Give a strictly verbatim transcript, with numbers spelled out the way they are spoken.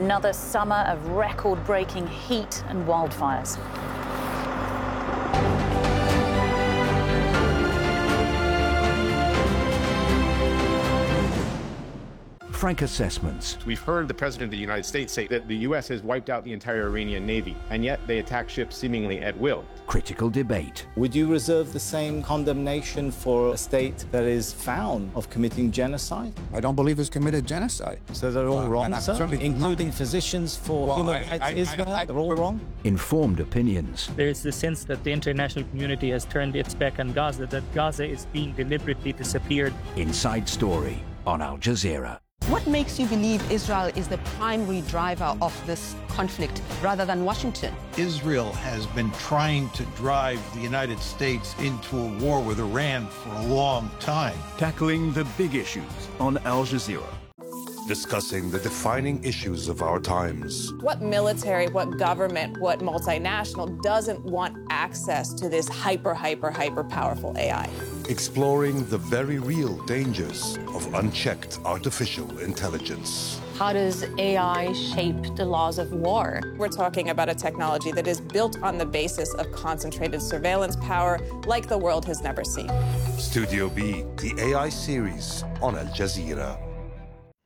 another summer of record-breaking heat and wildfires. Frank Assessments. We've heard the President of the United States say that the U S has wiped out the entire Iranian Navy, and yet they attack ships seemingly at will. Critical debate. Would you reserve the same condemnation for a state that is found of committing genocide? I don't believe it's committed genocide. So they're all well, wrong, sir? Including physicians for well, human rights Israel? I, I, they're all wrong? Informed opinions. There is the sense that the international community has turned its back on Gaza, that Gaza is being deliberately disappeared. Inside Story on Al Jazeera. What makes you believe Israel is the primary driver of this conflict rather than Washington? Israel has been trying to drive the United States into a war with Iran for a long time. Tackling the big issues on Al Jazeera. Discussing the defining issues of our times. What military, what government, what multinational doesn't want access to this hyper, hyper, hyper powerful A I? Exploring the very real dangers of unchecked artificial intelligence. How does A I shape the laws of war? We're talking about a technology that is built on the basis of concentrated surveillance power like the world has never seen. Studio B, the A I series on Al Jazeera.